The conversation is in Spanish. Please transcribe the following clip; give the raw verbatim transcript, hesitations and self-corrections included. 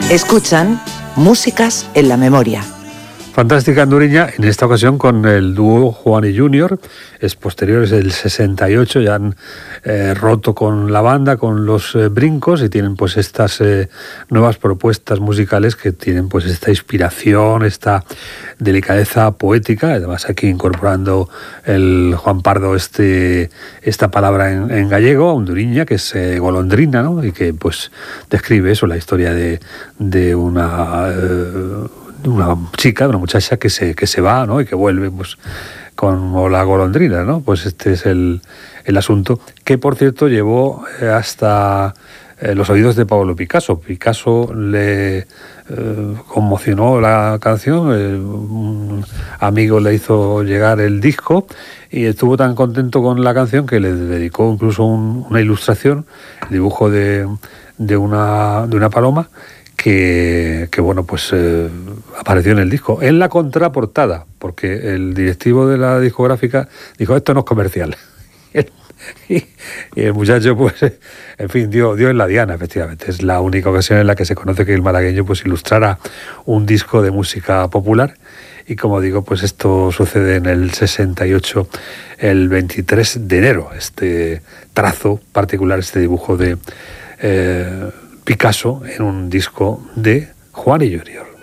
Escuchan Músicas en la Memoria. Fantástica anduriña, en esta ocasión con el dúo Juan y Junior. Es posterior, es del sesenta y ocho, ya han eh, roto con la banda, con los eh, brincos, y tienen pues estas eh, nuevas propuestas musicales que tienen pues esta inspiración, esta delicadeza poética, además aquí incorporando el Juan Pardo este esta palabra en, en gallego, anduriña, que es eh, golondrina, ¿no? Y que pues describe eso, la historia de, de una... Eh, una chica, una muchacha que se que se va, ¿no? Y que vuelve pues con la golondrina, ¿no? Pues este es el, el asunto, que por cierto llevó eh, hasta eh, los oídos de Pablo Picasso. Picasso le eh, conmocionó la canción, eh, un amigo le hizo llegar el disco y estuvo tan contento con la canción que le dedicó incluso un, una ilustración, el dibujo de, de una de una paloma, que, que bueno, pues eh, apareció en el disco, en la contraportada, porque el directivo de la discográfica dijo, esto no es comercial. y, y el muchacho, pues, en fin, dio, dio en la diana, efectivamente. Es la única ocasión en la que se conoce que el malagueño pues ilustrara un disco de música popular. Y como digo, pues esto sucede en el sesenta y ocho, el veintitrés de enero, este trazo particular, este dibujo de... Eh, Picasso en un disco de Juan y Junior.